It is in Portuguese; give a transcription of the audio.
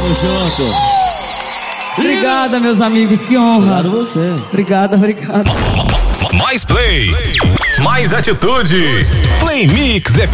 Tamo junto. Obrigada, meus amigos, que honra. Obrigado você. Obrigado. Mais play, mais atitude. Play Mix